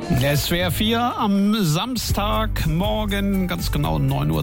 SWR 4 am Samstagmorgen, ganz genau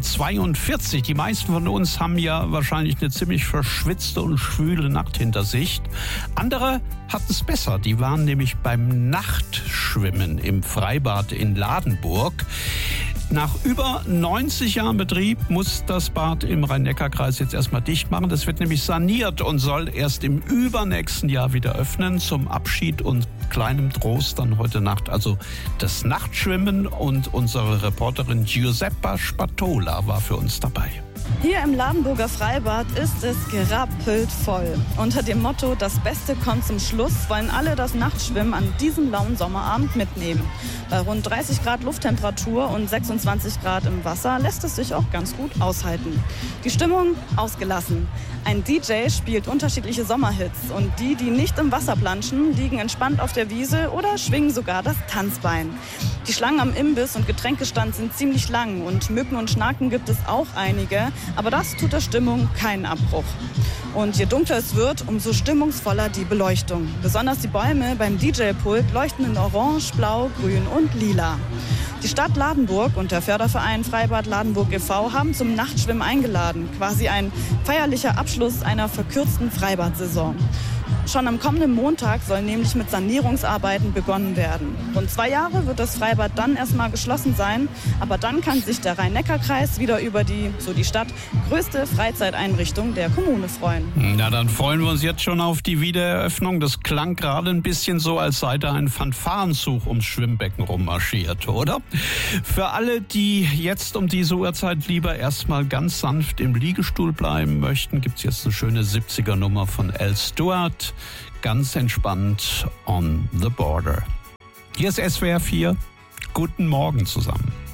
9:42 Uhr. Die meisten von uns haben ja wahrscheinlich eine ziemlich verschwitzte und schwüle Nacht hinter sich. Andere hatten es besser. Die waren nämlich beim Nachtschwimmen im Freibad in Ladenburg. Nach über 90 Jahren Betrieb muss das Bad im Rhein-Neckar-Kreis jetzt erstmal dicht machen. Das wird nämlich saniert und soll erst im übernächsten Jahr wieder öffnen. Zum Abschied und kleinem Trost dann heute Nacht also das Nachtschwimmen. Und unsere Reporterin Giuseppa Spatola war für uns dabei. Hier im Ladenburger Freibad ist es gerappelt voll. Unter dem Motto, das Beste kommt zum Schluss, wollen alle das Nachtschwimmen an diesem lauen Sommerabend mitnehmen. Bei rund 30 Grad Lufttemperatur und 26 Grad im Wasser lässt es sich auch ganz gut aushalten. Die Stimmung ausgelassen. Ein DJ spielt unterschiedliche Sommerhits und die nicht im Wasser planschen, liegen entspannt auf der Wiese oder schwingen sogar das Tanzbein. Die Schlangen am Imbiss und Getränkestand sind ziemlich lang und Mücken und Schnaken gibt es auch einige, aber das tut der Stimmung keinen Abbruch. Und je dunkler es wird, umso stimmungsvoller die Beleuchtung. Besonders die Bäume beim DJ-Pult leuchten in Orange, Blau, Grün und Lila. Die Stadt Ladenburg und der Förderverein Freibad Ladenburg e.V. haben zum Nachtschwimmen eingeladen. Quasi ein feierlicher Abschluss einer verkürzten Freibad-Saison. Schon am kommenden Montag soll nämlich mit Sanierungsarbeiten begonnen werden. Rund 2 Jahre wird das Freibad dann erstmal geschlossen sein, aber dann kann sich der Rhein-Neckar-Kreis wieder über die Stadt, größte Freizeiteinrichtung der Kommune freuen. Na, dann freuen wir uns jetzt schon auf die Wiedereröffnung. Das klang gerade ein bisschen so, als sei da ein Fanfarenzug ums Schwimmbecken rummarschiert, oder? Für alle, die jetzt um diese Uhrzeit lieber erstmal ganz sanft im Liegestuhl bleiben möchten, gibt's jetzt eine schöne 70er-Nummer von Al Stewart. Ganz entspannt on the border. Hier ist SWR 4. Guten Morgen zusammen.